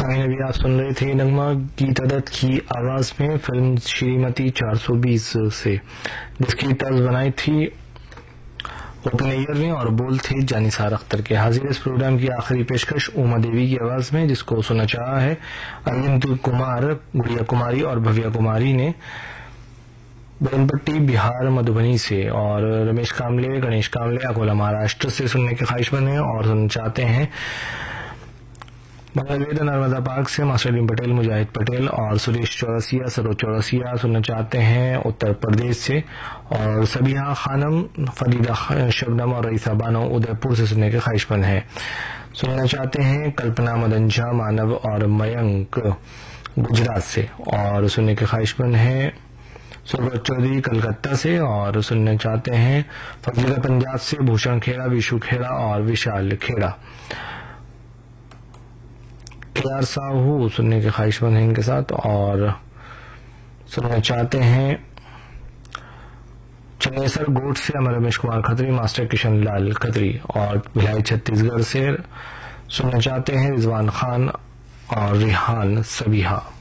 सामीन अभी आप सुन रहे थे नगमा गीत अदत की आवाज में फिल्म श्रीमती 420 से, जिसकी तर्ज बनाई थी ओपन एयर ने और बोल थे जानिसार अख्तर के। हाजिर इस प्रोग्राम की आखिरी पेशकश उमा देवी की आवाज में, जिसको सुनना चाहा है अरविंद कुमार, गुड़िया कुमारी और भव्या कुमारी ने बेनपट्टी बिहार मधुबनी से, और रमेश कामले, गणेश कामले अकोला महाराष्ट्र से सुनने के ख्वाहिशमंद हैं और सुनना चाहते हैं। मंगलवेद नर्मदा पार्क से मास्टर अलीम पटेल, मुजाहिद पटेल और सुरेश चौरसिया, सरोज चौरसिया सुनना चाहते हैं उत्तर प्रदेश से, और सबिहा खानम, फरीदा शबनम और रईसा बानो उदयपुर से सुनने के ख्वाहिशमंद हैं। सुनना चाहते हैं कल्पना, मदन झा, मानव और मयंक गुजरात से, और सुनने के ख्वाहिशमंद हैं सुब्रत चौधरी कलकत्ता से, और सुनना चाहते हैं फजलिका पंजाब से भूषण खेड़ा, विशु खेड़ा और विशाल खेड़ा। केआर साहू सुनने के ख्वाहिशमंद हैं इनके साथ, और सुनना चाहते हैं चनेसर गोट से अमर रमेश कुमार खत्री, मास्टर किशन लाल खत्री, और भिलाई छत्तीसगढ़ से सुनना चाहते हैं रिजवान खान और रिहान सबिहा।